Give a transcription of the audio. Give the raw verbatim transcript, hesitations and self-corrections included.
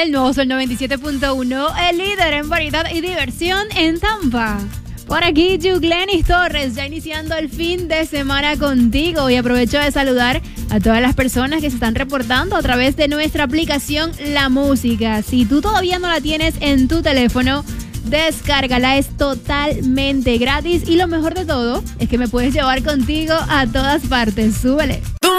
El nuevo Sol noventa y siete punto uno, el líder en variedad y diversión en Tampa. Por aquí, Yuglenis Torres, ya iniciando el fin de semana contigo. Y aprovecho de saludar a todas las personas que se están reportando a través de nuestra aplicación La Música. Si tú todavía no la tienes en tu teléfono, descárgala, es totalmente gratis. Y lo mejor de todo es que me puedes llevar contigo a todas partes. Súbele.